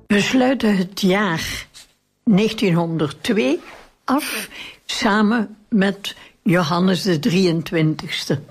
We sluiten het jaar 1902 af samen met Johannes de 23e.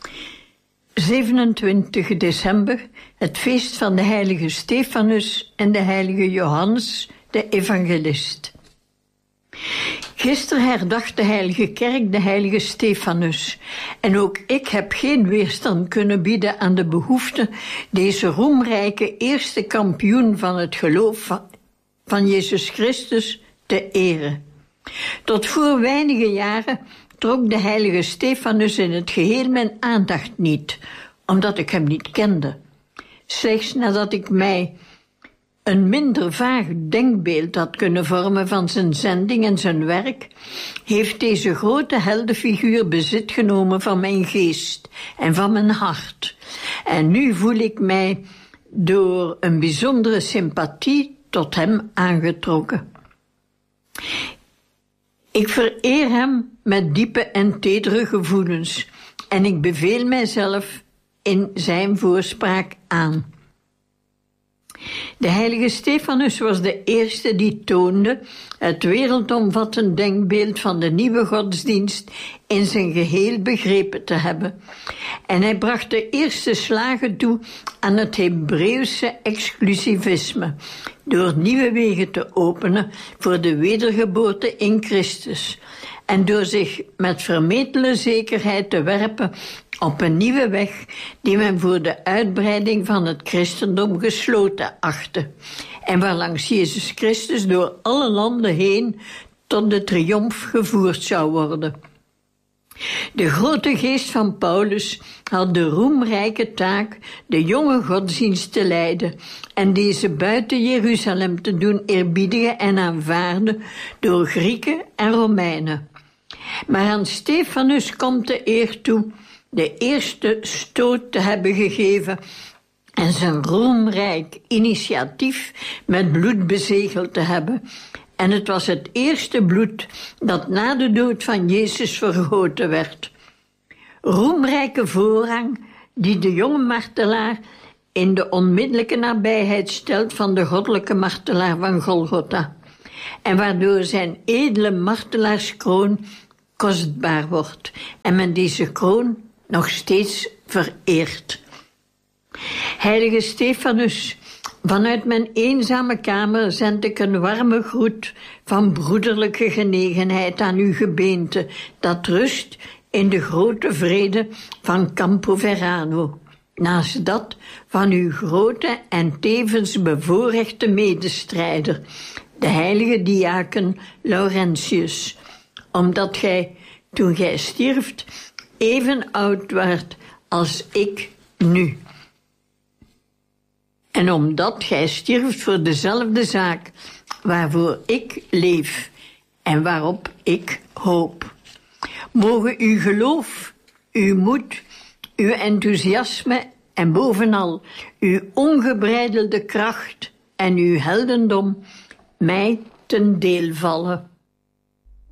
27 december, het feest van de heilige Stefanus en de heilige Johannes, de evangelist. Gisteren herdacht de heilige kerk de heilige Stefanus. En ook ik heb geen weerstand kunnen bieden aan de behoefte deze roemrijke eerste kampioen van het geloof van Jezus Christus te eren. Tot voor weinige jaren trok de heilige Stefanus in het geheel mijn aandacht niet, omdat ik hem niet kende. Slechts nadat ik mij een minder vaag denkbeeld had kunnen vormen van zijn zending en zijn werk, heeft deze grote heldenfiguur bezit genomen van mijn geest en van mijn hart. En nu voel ik mij door een bijzondere sympathie tot hem aangetrokken. Ik vereer hem met diepe en tedere gevoelens en ik beveel mijzelf in zijn voorspraak aan. De heilige Stefanus was de eerste die toonde het wereldomvattend denkbeeld van de nieuwe godsdienst in zijn geheel begrepen te hebben. En hij bracht de eerste slagen toe aan het Hebreeuwse exclusivisme, door nieuwe wegen te openen voor de wedergeboorte in Christus en door zich met vermetele zekerheid te werpen op een nieuwe weg die men voor de uitbreiding van het christendom gesloten achtte en waarlangs Jezus Christus door alle landen heen tot de triomf gevoerd zou worden. De grote geest van Paulus had de roemrijke taak de jonge godsdienst te leiden en deze buiten Jeruzalem te doen eerbiedigen en aanvaarden door Grieken en Romeinen. Maar aan Stefanus komt de eer toe de eerste stoot te hebben gegeven en zijn roemrijk initiatief met bloed bezegeld te hebben. En het was het eerste bloed dat na de dood van Jezus vergoten werd. Roemrijke voorrang die de jonge martelaar in de onmiddellijke nabijheid stelt van de goddelijke martelaar van Golgotha. En waardoor zijn edele martelaarskroon kostbaar wordt en men deze kroon nog steeds vereert. Heilige Stefanus, vanuit mijn eenzame kamer zend ik een warme groet van broederlijke genegenheid aan uw gebeente, dat rust in de grote vrede van Campo Verano. Naast dat van uw grote en tevens bevoorrechte medestrijder, de heilige diaken Laurentius, omdat gij, toen gij stierft, even oud waart als ik nu. En omdat gij stierft voor dezelfde zaak waarvoor ik leef en waarop ik hoop. Mogen uw geloof, uw moed, uw enthousiasme en bovenal uw ongebreidelde kracht en uw heldendom mij ten deel vallen.